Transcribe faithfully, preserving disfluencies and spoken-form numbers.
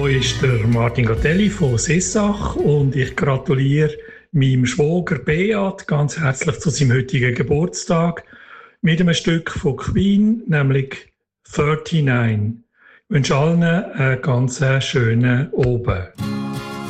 Hier ist der Martin Gatelli von Sessach und ich gratuliere meinem Schwager Beat ganz herzlich zu seinem heutigen Geburtstag mit einem Stück von Queen, nämlich neununddreißig. Ich wünsche allen einen ganz schönen Abend.